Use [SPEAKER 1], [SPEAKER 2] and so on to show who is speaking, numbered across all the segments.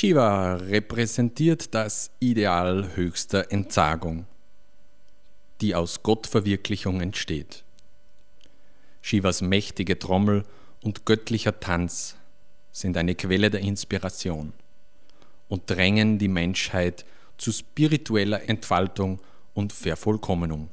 [SPEAKER 1] Shiva repräsentiert das Ideal höchster Entsagung, die aus Gottverwirklichung entsteht. Shivas mächtige Trommel und göttlicher Tanz sind eine Quelle der Inspiration und drängen die Menschheit zu spiritueller Entfaltung und Vervollkommnung.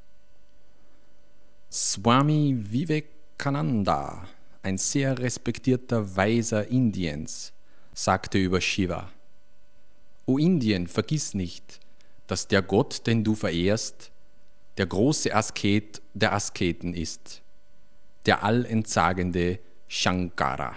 [SPEAKER 1] Swami Vivekananda, ein sehr respektierter Weiser Indiens, sagte über Shiva: O Indien, vergiss nicht, dass der Gott, den du verehrst, der große Asket der Asketen ist, der allentsagende Shankara.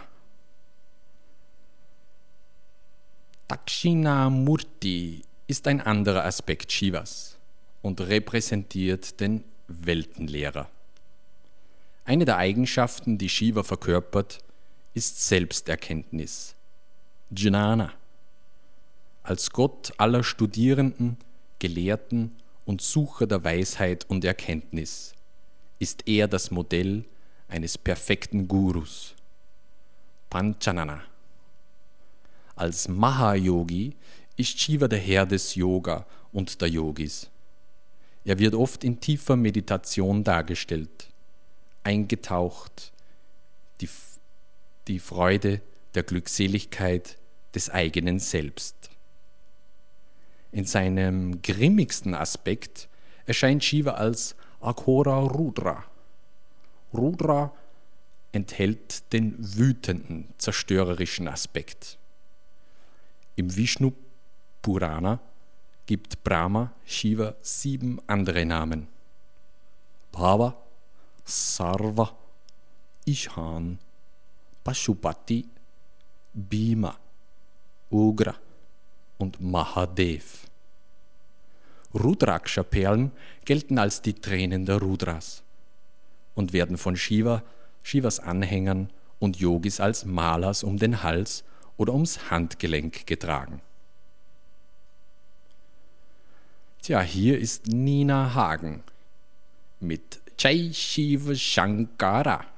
[SPEAKER 1] Dakshinamurti ist ein anderer Aspekt Shivas und repräsentiert den Weltenlehrer. Eine der Eigenschaften, die Shiva verkörpert, ist Selbsterkenntnis, Jnana. Als Gott aller Studierenden, Gelehrten und Sucher der Weisheit und Erkenntnis ist er das Modell eines perfekten Gurus, Panchanana. Als Mahayogi ist Shiva der Herr des Yoga und der Yogis. Er wird oft in tiefer Meditation dargestellt, eingetaucht, die Freude der Glückseligkeit des eigenen Selbst. In seinem grimmigsten Aspekt erscheint Shiva als Aghora Rudra. Rudra enthält den wütenden, zerstörerischen Aspekt. Im Vishnu Purana gibt Brahma Shiva 7 andere Namen: Bhava, Sarva, Ishan, Pashupati, Bhima, Ugra und Mahadev. Rudraksha-Perlen gelten als die Tränen der Rudras und werden von Shivas Anhängern und Yogis als Malas um den Hals oder ums Handgelenk getragen. Tja, hier ist Nina Hagen mit Jai Shiva Shankara.